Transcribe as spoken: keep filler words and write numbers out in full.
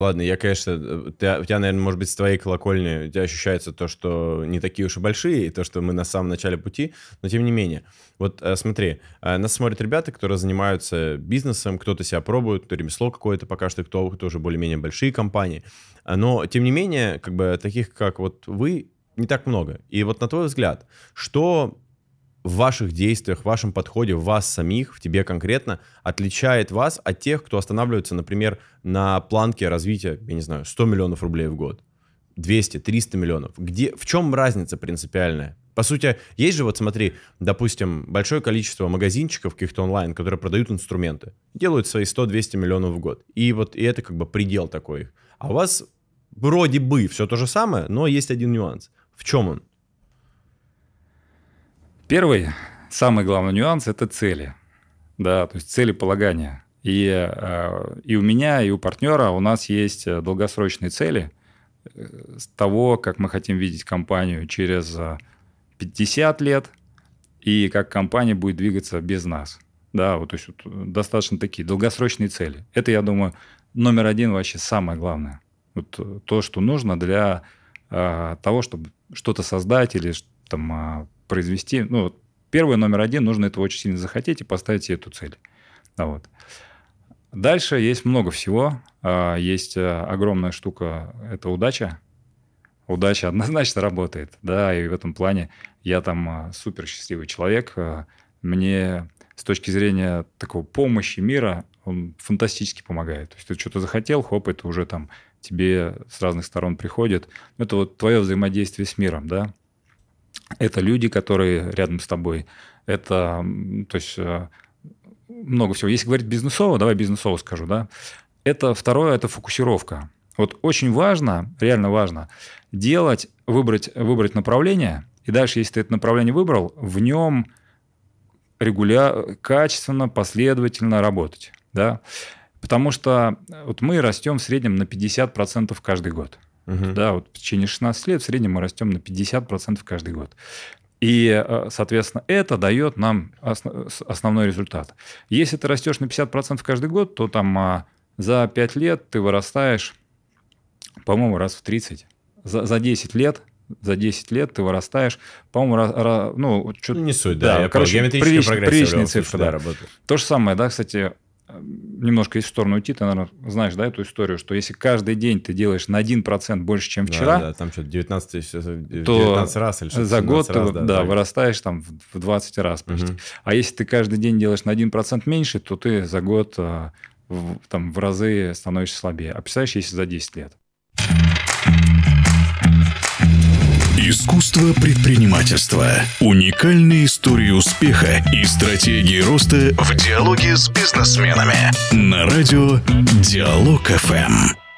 Ладно, я, конечно, у тебя, у тебя, наверное, может быть, с твоей колокольни у тебя ощущается то, что не такие уж и большие, и то, что мы на самом начале пути, но тем не менее. Вот э, смотри, э, нас смотрят ребята, которые занимаются бизнесом, кто-то себя пробует, кто ремесло какое-то пока что, кто тоже более-менее большие компании, но, тем не менее, как бы таких, как вот вы, не так много. И вот на твой взгляд, что в ваших действиях, в вашем подходе, в вас самих, в тебе конкретно, отличает вас от тех, кто останавливается, например, на планке развития, я не знаю, сто миллионов рублей в год, двести, триста миллионов? Где, в чем разница принципиальная? По сути, есть же, вот смотри, допустим, большое количество магазинчиков каких-то онлайн, которые продают инструменты, делают свои сто-двести миллионов в год. И вот и это как бы предел такой. А у вас вроде бы все то же самое, но есть один нюанс. В чем он? Первый, самый главный нюанс – это цели. Да, то есть целеполагание. И, и у меня, и у партнера у нас есть долгосрочные цели с того, как мы хотим видеть компанию через пятьдесят лет и как компания будет двигаться без нас. Да, вот, то есть вот, достаточно такие долгосрочные цели. Это, я думаю, номер один вообще самое главное. Вот, то, что нужно для а, того, чтобы что-то создать или там, а, произвести. Ну, вот, первый, номер один, нужно это очень сильно захотеть и поставить себе эту цель. Да, вот. Дальше есть много всего. А, есть огромная штука – это удача. Удача однозначно работает. Да, и в этом плане я там супер счастливый человек. Мне с точки зрения такого помощи мира он фантастически помогает. То есть ты что-то захотел, хоп, это уже там тебе с разных сторон приходит. Это вот твое взаимодействие с миром, да. Это люди, которые рядом с тобой. Это, то есть, много всего. Если говорить бизнесово, давай бизнесово скажу, да. Это второе, это фокусировка. Вот очень важно, реально важно, делать, выбрать, выбрать направление, и дальше, если ты это направление выбрал, в нем регулярно, качественно, последовательно работать. Да? Потому что вот мы растем в среднем на пятьдесят процентов каждый год. Uh-huh. Да, вот в течение шестнадцати лет в среднем мы растем на пятьдесят процентов каждый год. И, соответственно, это дает нам основной результат. Если ты растешь на пятьдесят процентов каждый год, то там за пять лет ты вырастаешь, по-моему, раз в тридцать. За, за десять лет, за десять лет ты вырастаешь, по-моему, раз, раз, ну, что-то... Не суть, да. да Я короче, геометрическая прилич, прогрессия приличные цифры, да. Работает. То же самое, да, кстати, немножко если в сторону уйти, ты, наверное, знаешь, да, эту историю, что если каждый день ты делаешь на один процент больше, чем вчера... Да, да, там что-то девятнадцать, девятнадцать раз или что-то. За год ты раз, да, да, вырастаешь там в двадцать раз почти. Угу. А если ты каждый день делаешь на один процент меньше, то ты за год в, там, в разы становишься слабее. А представляешь, если за десять лет? Искусство предпринимательства. Уникальные истории успеха и стратегии роста в диалоге с бизнесменами. На радио Диалог эф эм.